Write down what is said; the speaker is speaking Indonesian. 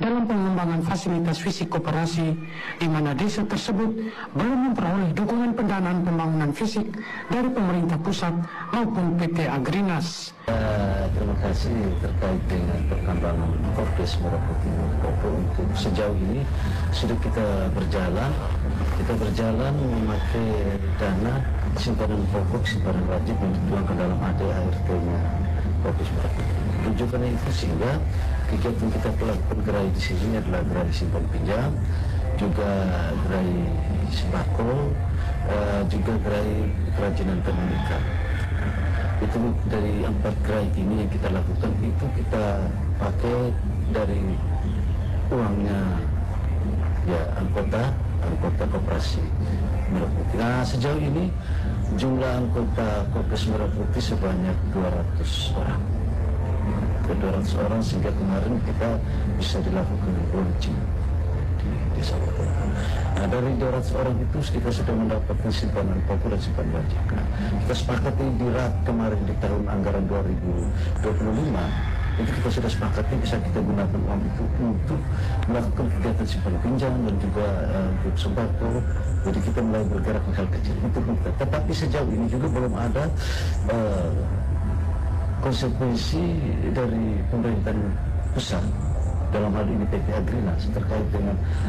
dalam pengembangan fasilitas fisik koperasi, di mana desa tersebut belum memperoleh dukungan pendanaan pembangunan fisik dari pemerintah pusat maupun PT Agrinas. Terima kasih terkait dengan perkembangan Kopdes Merah Putih untuk sejauh ini sudah kita berjalan memakai dana simpanan pokok, simpanan wajib yang dituangkan dalam ADART-nya Kopdes Merah Putih. Tujuannya itu sehingga kegiatan kita pelakukan gerai di sini adalah gerai simpan pinjam, juga gerai sembako, juga gerai kerajinan tenun ikat. Itu dari 4 gerai ini yang kita lakukan itu kita pakai dari uangnya ya anggota koperasi Merah Putih. Nah, sejauh ini jumlah anggota Kopdes Merah Putih sebanyak 200 orang. 200 orang sehingga kemarin kita bisa dilakukan launching di desa Pokok. Nah, dari 200 orang itu kita sudah mendapatkan simpanan pokok dan simpanan wajib. Nah, kita sepakati di RAT kemarin di tahun anggaran 2025 itu kita sudah sepakati bisa kita gunakan uang itu untuk melakukan kegiatan simpan pinjam dan juga untuk sembako. Jadi kita mulai bergerak hal kecil itu kita. Tetapi sejauh ini juga belum ada konsekuensi dari pemerintahan pusat dalam hal ini PT Agrinas terkait dengan